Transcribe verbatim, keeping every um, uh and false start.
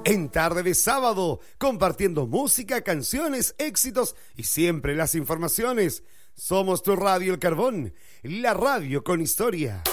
En Tarde de Sábado, compartiendo música, canciones, éxitos y siempre las informaciones. Somos tu Radio El Carbón, la radio con historia.